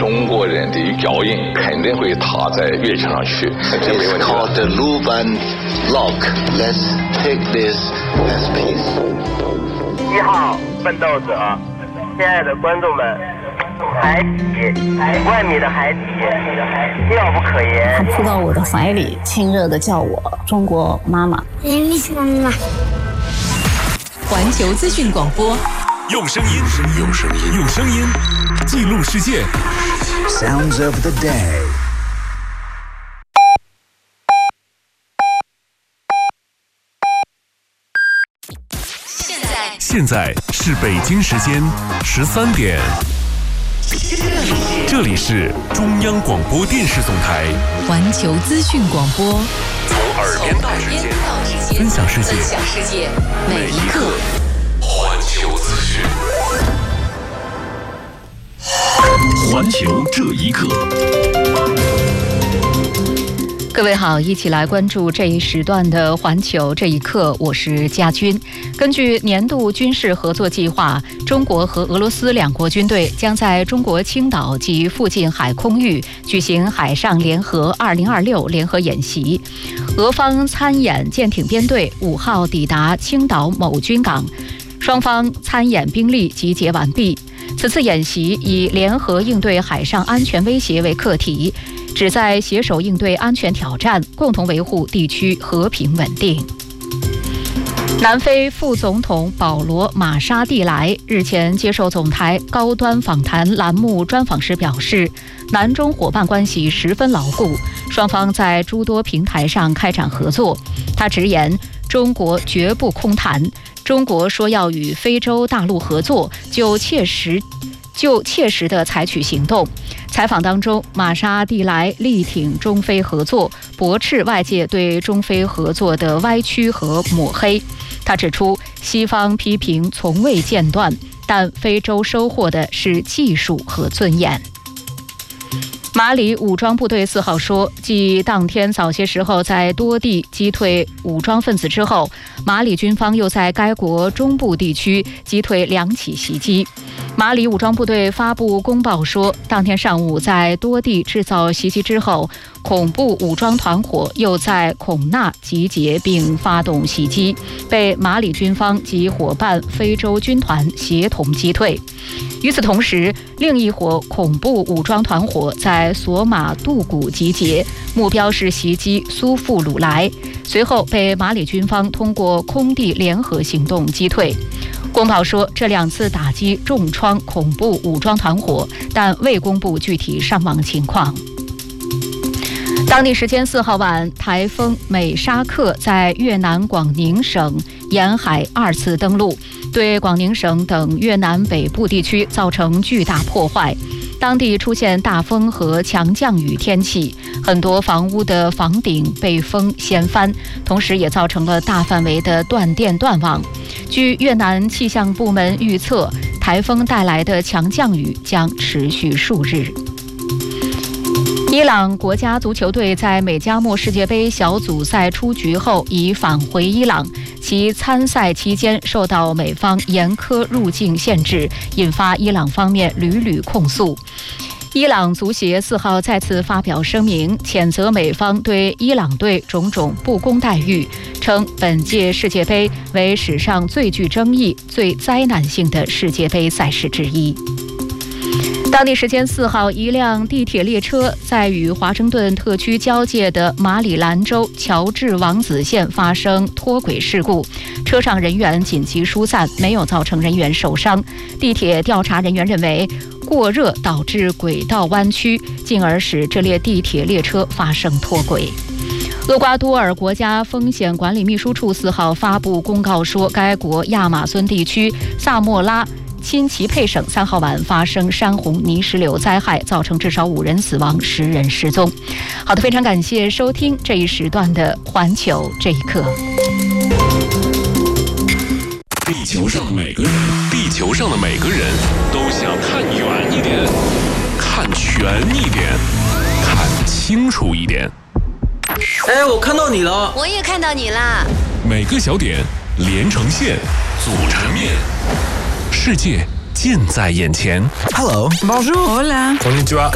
中国人的脚印肯定会踏在月球上去，这没问题。 Called the Luban Lock. Let's take this as peace. 1号奋斗者，亲爱的观众们，海底5万米的海底，妙不可言。 他扑到我的怀里，亲热地叫我中国妈妈。 妈妈。 环球资讯广播， 用声音记录世界。 Sounds of the day. 现在是北京时间13点，这里是中央广播电视总台环球资讯广播， 从耳边到指尖，分享世界，每一刻，环球资讯，环球这一刻。 各位好，一起来关注这一时段的环球这一刻，我是佳君。根据年度军事合作计划，中国和俄罗斯两国军队将在中国青岛及附近海空域举行海上联合2026联合演习。俄方参演舰艇编队5号抵达青岛某军港，双方参演兵力集结完毕。此次演习以联合应对海上安全威胁为课题，旨在携手应对安全挑战，共同维护地区和平稳定。南非副总统保罗·马沙蒂莱日前接受总台高端访谈栏目专访时表示，南中伙伴关系十分牢固，双方在诸多平台上开展合作。他直言，中国绝不空谈，中国说要与非洲大陆合作，就切实地采取行动。采访当中，马沙蒂莱力挺中非合作，驳斥外界对中非合作的歪曲和抹黑。他指出，西方批评从未间断，但非洲收获的是技术和尊严。马里武装部队4号说，继当天早些时候在多地击退武装分子之后，马里军方又在该国中部地区击退2起袭击。马里武装部队发布公报说，当天上午在多地制造袭击之后，恐怖武装团伙又在孔纳集结并发动袭击，被马里军方及伙伴非洲军团协同击退。与此同时，另一伙恐怖武装团伙在索马杜古集结，目标是袭击苏富鲁来，随后被马里军方通过空地联合行动击退。公报说，这2次打击重创恐怖武装团伙，但未公布具体伤亡情况。当地时间4号晚，台风美沙克在越南广宁省沿海2次登陆，对广宁省等越南北部地区造成巨大破坏。当地出现大风和强降雨天气，很多房屋的房顶被风掀翻，同时也造成了大范围的断电断网。据越南气象部门预测，台风带来的强降雨将持续数日。伊朗国家足球队在美加墨世界杯小组赛出局后已返回伊朗，其参赛期间受到美方严苛入境限制，引发伊朗方面屡屡控诉。伊朗足协4号再次发表声明，谴责美方对伊朗队种种不公待遇，称本届世界杯为史上最具争议、最灾难性的世界杯赛事之一。当地时间4号，一辆地铁列车在与华盛顿特区交界的马里兰州乔治王子县发生脱轨事故，车上人员紧急疏散，没有造成人员受伤。地铁调查人员认为，过热导致轨道弯曲，进而使这列地铁列车发生脱轨。厄瓜多尔国家风险管理秘书处4号发布公告说，该国亚马孙地区萨莫拉钦奇佩省3号晚发生山洪泥石流灾害，造成至少5人死亡，10人失踪。好的，非常感谢收听这一时段的环球这一刻。 地球上的每个人都想看远一点，看全一点，看清楚一点。 哎，我看到你了。 我也看到你啦。 每个小点连成线，组成面，世界近在眼前。 Hello，Bonjour，Hola，こんにちは。